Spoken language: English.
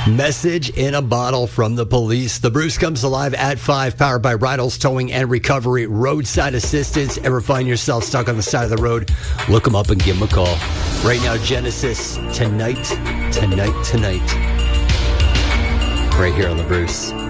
Message in a bottle from the police. The Bruce comes alive at 5, powered by Rydell's Towing and Recovery. Roadside assistance. Ever find yourself stuck on the side of the road? Look them up and give them a call. Right now, Genesis, tonight. Right here on the Bruce.